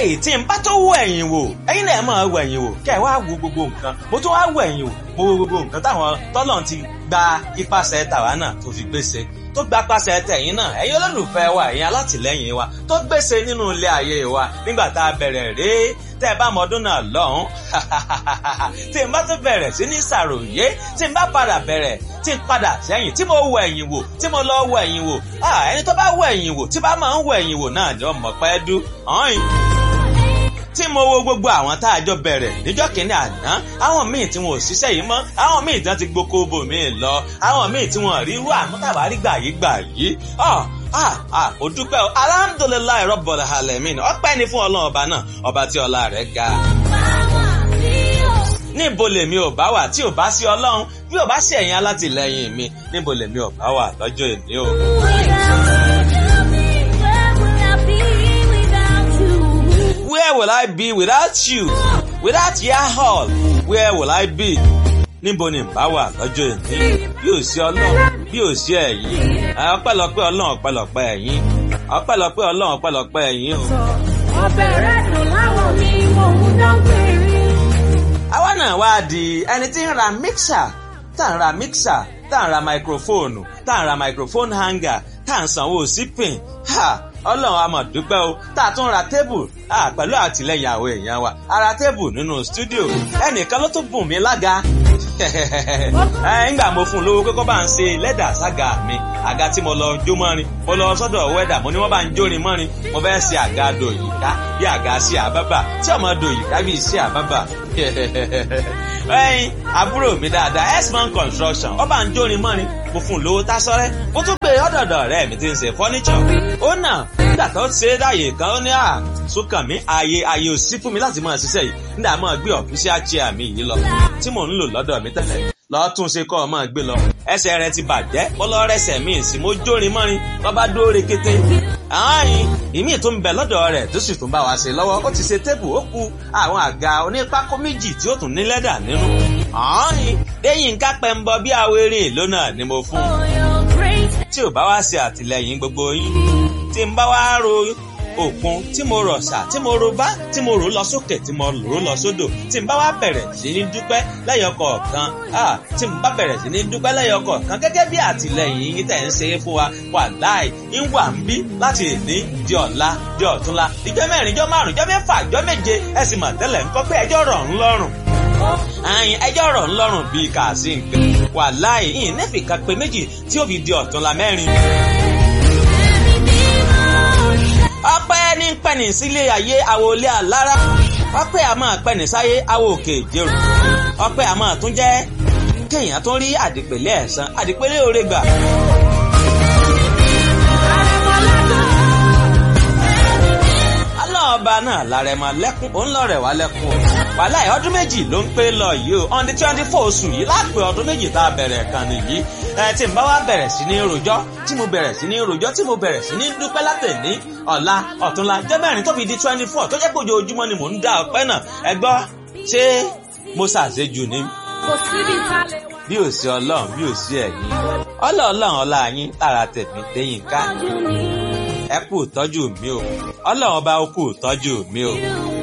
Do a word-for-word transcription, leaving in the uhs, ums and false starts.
eléyìí tí n bá tó wọ ẹ̀yìn wò ẹ̀yin náà máa wọ ẹ̀yìn wò kẹ́ ẹ wá wo gbogbo nǹkan mo tún wá wọ ẹ̀yìn wò mo wo gbogbo nǹkan táwọn tọ́lọ̀ ti gba ipasẹ̀ tàwa náà tó fi gbèsè tó gba pàṣẹ tẹ̀yìn náà ẹ̀yin olólùfẹ́ wa ẹ̀yin alátìlẹ́yìn wa tó gbèsè nínú ilé ayé wa nígbà tá a bẹ̀rẹ̀ rèé tẹ́ ẹ bá mọ ọdún náà lọ́hùn tí n bá tún bẹ̀rẹ̀ sí ní ṣàròyé tí n bá padà bẹ̀rẹ̀ tí n padà sẹ́yìn tí mo wọ ẹ̀yìn wò tí mo lọ wọ ẹ̀yìn wò ẹni tó bá wọ ẹ̀yìn wò tí bá máa ń wọ ẹ̀yìn wò náà jọ mọ̀ pẹ́ dú ọ̀hìn tí mo wo gbogbo àwọn tá a jọ bẹ̀rẹ̀ níjọ́ kìíní àná àwọn míì tí wọn ò ṣiṣẹ́ yìí mọ́ àwọn míì tí wọ́n ti gboko bòmíì lọ àwọn míì tí wọ́n rí irú àmútàwárí gbà yìí gbà yìí ọ̀ ah ah ó dúpẹ́ o alhamdulilayi rabbil alamin ọpẹ́ ni fún ọlọ́run ọba náà ọba tí ọlá rẹ̀ ga. níbo lèmi ò bá wà tí ò bá sí ọlọ́run bí ò bá sí ẹ̀yin alátìlẹ́yìn mi níbo lèmi ò bá wà lọ́jọ́ èní o. Where will I be without you? Without your all, where will I be? Níbo ni bá wà lọ́jọ́ èní? Bí ò sí ọlọ́run, bí ò sí ẹ̀yin. Ọpẹ́lọpẹ́ ọlọ́run ọpẹ́lọpẹ́ ẹ̀yin. Ọpẹ́lọpẹ́ ọlọ́run ọpẹ́lọpẹ́ ẹ̀yin o. Ọbẹ̀ rẹ̀ dùn láwọn mi, mò ń dán péré. Àwa náà wá di ẹni tí ń ra mixer, tá ń ra mixer, tá ń ra microphone, tá ń ra microphone hanger, tá ń sanwó sípìn. Ha! Ọlọ́run a máa dúpẹ́ o tá a tún ra tébù pẹ̀lú àtìlẹ́yìn àwọn èèyàn wa a ra tébù nínú stúdíò ẹnìkan ló tún bùn mí lága ńgbà mo fún un lówó pé kó bá ń ṣe lẹ́dà sága mi àga tí mo lọ jó mọ́rin mo lọ sọ́dọ̀ wẹ́dà mo ní wọ́n bá ń jórin mọ́rin mo fẹ́ ṣe àga dòyìká bí àga sí àbábà tí ọmọ dòyìká bí sí àbábà ẹyin àbúrò mi dáadáa X-Man Construction ó bá ń jórin mọ́rin mo fún un lówó tásọ́rẹ́ mo tún pé ọ̀dọ̀dọ̀ rẹ̀ mi ti ń ṣe fọ́níṣọ̀ ó náà nígbà tó ṣe é dáyè kan ó ní à sókàn mi ààyè ààyè ò sí fún mi láti máa ṣiṣẹ́ yìí nígbà máa gbé official chair mi yìí lọ tí mò ń lò lọ́dọ̀ mi tẹ́lẹ̀ lọ́ọ́ tún ṣe kọ́ ọ máa gbé lọ ẹsẹ̀ rẹ ti bàjẹ́ bọ́lọ́ rẹsẹ̀ míì sí mo jórin mọ́rin lọ́ba dúró rekete ààyìn ìmíì tó ń bẹ lọ́dọ̀ rẹ̀ tó sì tún bá wa ṣe lọ́wọ́ ó ti ṣe tébù ó ku àwọn àga onípákó méjì tí ó tún ní lẹ́dà nínú ààyìn lẹ́yìn ká pẹ́ ń bọ bí awéré lónà ni mo fún un tí ò bá wá ṣe àtìlẹ́yìn gbogbo yín tí ń bá wá ro òkun tí mo rọ̀ ṣà tí mo ro bá tí mo rò lọ sókè tí mo rò lọ sódò tí n bá wá bẹ̀rẹ̀ sí ní dúpẹ́ lẹ́yọ kọ̀ọ̀kan tí n bá bẹ̀rẹ̀ sí ní dúpẹ́ lẹ́yọ kọ̀ọ̀kan gẹ́gẹ́ bí àtìlẹ́yìn yín tẹ̀ ń ṣe é fún wa wàláì ń wà ń bí láti èní di ọ̀la di ọ̀túnla ìjọ́ mẹ́rin ìjọ́ márùn-ún ìjọ́ mẹ́fà ìjọ́ méje ẹ sì mà tẹ́lẹ̀ ń kọ́ pé ẹjọ́ rọ̀ ń lọ́rùn àyìn ẹjọ́ rọ̀ ń lọ́rùn bíi kàásì nǹkan wàláì yìí nẹ́fìkà pé méjì tí ó fi di ọ̀túnla mẹ́rin. ọpẹ́ ní pẹ̀nì sílé ayé àwòlé àlára ọpẹ́ a máa pẹ̀nì sáyé àwò òkè ìjẹrù ọpẹ́ a máa tún jẹ́ kéèyàn tún rí àdìpẹ̀lẹ̀ ẹ̀san àdìpẹ̀lẹ̀ oore gbà. ọba náà lárẹ̀mọ lẹ́kún òun lọ́rẹ̀ wá lẹ́kún o wàláì ọdún méjì ló ń pé lọ yìí o on the twenty four oṣù yìí lápè ọdún méjì tá a bẹ̀rẹ̀ kan nìyí ẹ tí n bá wá bẹ̀rẹ̀ sí ní rojọ́ tí mo bẹ̀rẹ̀ sí ní rojọ́ tí mo bẹ̀rẹ̀ sí ní dúpẹ́ látẹ̀ní ọ̀la ọ̀túnla jẹ́ mẹ́rin tó fi di twenty four tó jẹ́ pé ojoojúmọ́ ni mò ń dá ọpẹ́ náà ẹ gbọ́ ṣé mo ṣàṣejù ni bí ò sí ọlọ́run bí ò sí ẹ̀yin ọlọ́ọ̀lọ́run ọlá yín lára tẹ̀mí lẹ́yìn ká ẹ kú ìtọ́jú mi o ọlọ́run ọba ó kú ìtọ́jú mi o.